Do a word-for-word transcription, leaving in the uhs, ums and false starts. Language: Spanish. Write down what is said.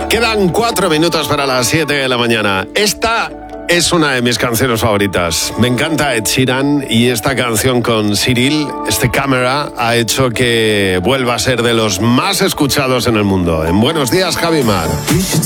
Quedan cuatro minutos para las siete de la mañana. Esta es una de mis canciones favoritas. Me encanta Ed Sheeran y esta canción con Cyril, este Camera, ha hecho que vuelva a ser de los más escuchados en el mundo. En Buenos Días, Javi Mar. You should